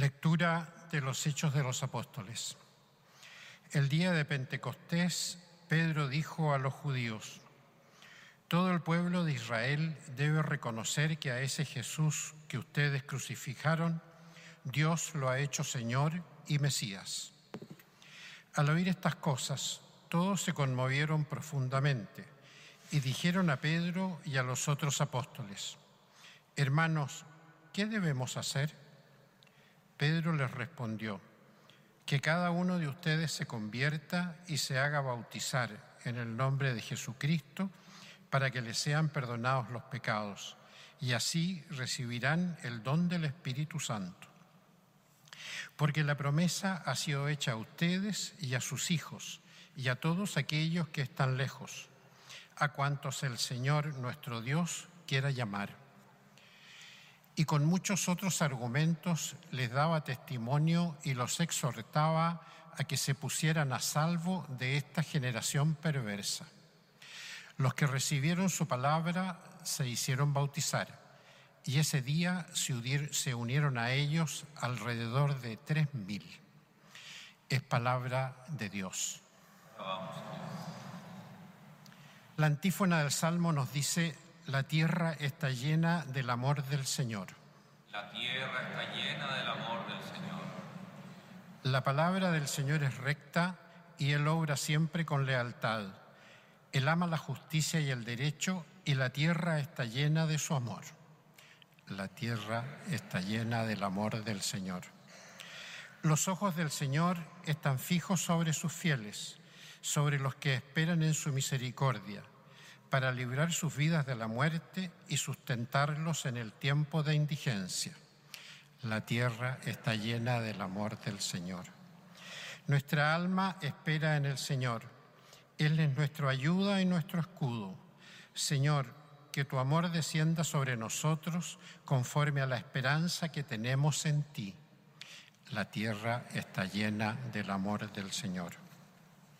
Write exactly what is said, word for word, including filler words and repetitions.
Lectura de los Hechos de los Apóstoles. El día de Pentecostés, Pedro dijo a los judíos: todo el pueblo de Israel debe reconocer que a ese Jesús que ustedes crucificaron, Dios lo ha hecho Señor y Mesías. Al oír estas cosas, todos se conmovieron profundamente y dijeron a Pedro y a los otros apóstoles: hermanos, ¿qué debemos hacer? Pedro les respondió: que cada uno de ustedes se convierta y se haga bautizar en el nombre de Jesucristo para que les sean perdonados los pecados, y así recibirán el don del Espíritu Santo. Porque la promesa ha sido hecha a ustedes y a sus hijos y a todos aquellos que están lejos, a cuantos el Señor nuestro Dios quiera llamar. Y con muchos otros argumentos les daba testimonio y los exhortaba a que se pusieran a salvo de esta generación perversa. Los que recibieron su palabra se hicieron bautizar, y ese día se unieron a ellos alrededor de tres mil. Es palabra de Dios. La antífona del Salmo nos dice: la tierra está llena del amor del Señor. La tierra está llena del amor del Señor. La palabra del Señor es recta y Él obra siempre con lealtad. Él ama la justicia y el derecho, y la tierra está llena de su amor. La tierra está llena del amor del Señor. Los ojos del Señor están fijos sobre sus fieles, sobre los que esperan en su misericordia, para librar sus vidas de la muerte y sustentarlos en el tiempo de indigencia. La tierra está llena del amor del Señor. Nuestra alma espera en el Señor. Él es nuestra ayuda y nuestro escudo. Señor, que tu amor descienda sobre nosotros conforme a la esperanza que tenemos en ti. La tierra está llena del amor del Señor.